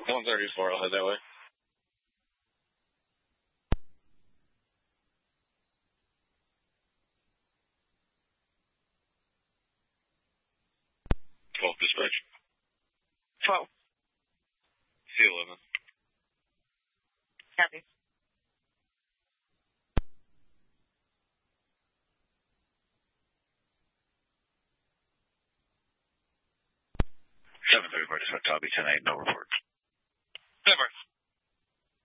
134, I'll head that way. Dispatch. 12. C11. Copy. 734, dispatch, I'll be 10-8, no report. Never.